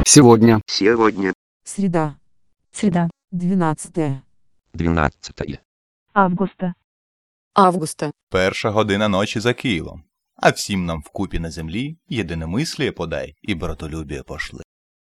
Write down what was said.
Сегодня. Среда. Среда. 12 Августа. Августа. 1 година ночі за Києвом. А всім нам вкупі на землі єдиномисліє подай і братолюбіє пошли.